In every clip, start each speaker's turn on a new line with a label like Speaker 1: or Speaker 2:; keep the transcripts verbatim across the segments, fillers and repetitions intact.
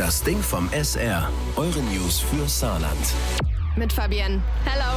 Speaker 1: Das Ding vom S R. Eure News für Saarland.
Speaker 2: Mit Fabienne. Hello.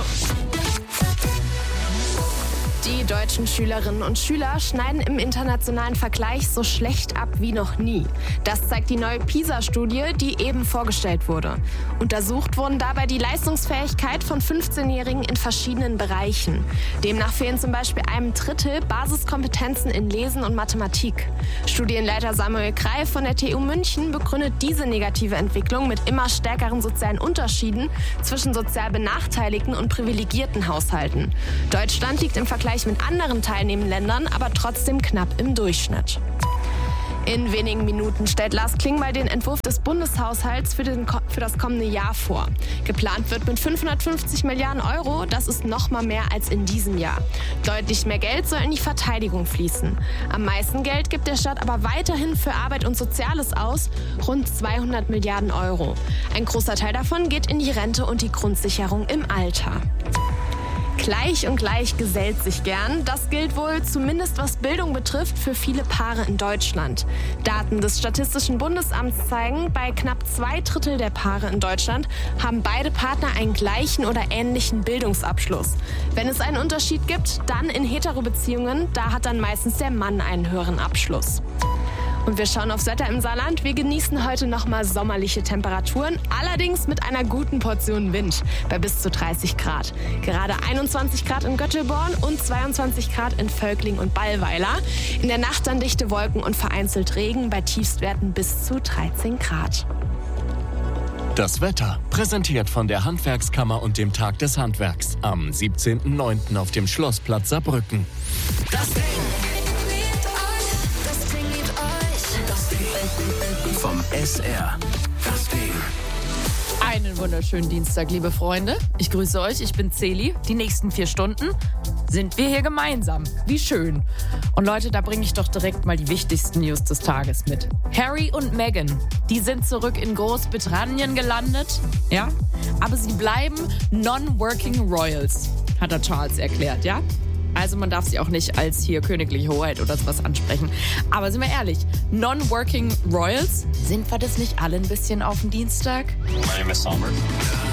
Speaker 2: Die deutschen Schülerinnen und Schüler schneiden im internationalen Vergleich so schlecht ab wie noch nie. Das zeigt die neue PISA-Studie, die eben vorgestellt wurde. Untersucht wurden dabei die Leistungsfähigkeit von fünfzehnjährigen in verschiedenen Bereichen. Demnach fehlen zum Beispiel einem Drittel Basiskompetenzen in Lesen und Mathematik. Studienleiter Samuel Greif von der T U München begründet diese negative Entwicklung mit immer stärkeren sozialen Unterschieden zwischen sozial benachteiligten und privilegierten Haushalten. Deutschland liegt im Vergleich mit anderen teilnehmenden Ländern, aber trotzdem knapp im Durchschnitt. In wenigen Minuten stellt Lars Klingbeil den Entwurf des Bundeshaushalts für, den, für das kommende Jahr vor. Geplant wird mit fünfhundertfünfzig Milliarden Euro, das ist noch mal mehr als in diesem Jahr. Deutlich mehr Geld soll in die Verteidigung fließen. Am meisten Geld gibt der Staat aber weiterhin für Arbeit und Soziales aus, rund zweihundert Milliarden Euro. Ein großer Teil davon geht in die Rente und die Grundsicherung im Alter. Gleich und gleich gesellt sich gern. Das gilt wohl, zumindest was Bildung betrifft, für viele Paare in Deutschland. Daten des Statistischen Bundesamts zeigen, bei knapp zwei Drittel der Paare in Deutschland haben beide Partner einen gleichen oder ähnlichen Bildungsabschluss. Wenn es einen Unterschied gibt, dann in Hetero-Beziehungen, da hat dann meistens der Mann einen höheren Abschluss. Und wir schauen aufs Wetter im Saarland. Wir genießen heute nochmal sommerliche Temperaturen, allerdings mit einer guten Portion Wind bei bis zu dreißig Grad. Gerade einundzwanzig Grad in Göttelborn und zweiundzwanzig Grad in Völkling und Ballweiler. In der Nacht dann dichte Wolken und vereinzelt Regen bei Tiefstwerten bis zu dreizehn Grad.
Speaker 3: Das Wetter, präsentiert von der Handwerkskammer und dem Tag des Handwerks am siebzehnten neunten auf dem Schlossplatz Saarbrücken.
Speaker 1: Das Ding. Vom S R. Das Ding.
Speaker 4: Einen wunderschönen Dienstag, liebe Freunde. Ich grüße euch, ich bin Celi. Die nächsten vier Stunden sind wir hier gemeinsam. Wie schön. Und Leute, da bringe ich doch direkt mal die wichtigsten News des Tages mit. Harry und Meghan, die sind zurück in Großbritannien gelandet. Ja, aber sie bleiben Non-Working Royals, hat der Charles erklärt, ja? Also man darf sie auch nicht als hier königliche Hoheit oder sowas ansprechen. Aber sind wir ehrlich, Non-Working Royals, sind wir das nicht alle ein bisschen auf den Dienstag?
Speaker 5: My name is Sommer.